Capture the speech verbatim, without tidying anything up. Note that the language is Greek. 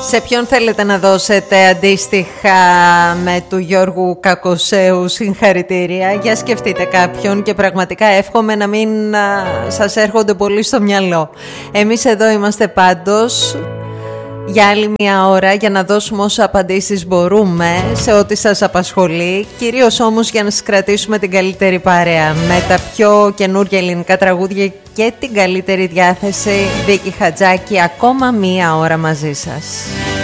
Σε ποιον θέλετε να δώσετε αντίστοιχα με του Γιώργου Κακοσέου συγχαρητήρια? Για σκεφτείτε κάποιον και πραγματικά εύχομαι να μην α, σας έρχονται πολύ στο μυαλό. Εμείς εδώ είμαστε πάντως για άλλη μια ώρα για να δώσουμε όσα απαντήσεις μπορούμε σε ό,τι σας απασχολεί, κυρίως όμως για να σας κρατήσουμε την καλύτερη παρέα με τα πιο καινούργια ελληνικά τραγούδια και την καλύτερη διάθεση. Βίκη Χατζάκη, ακόμα μία ώρα μαζί σας.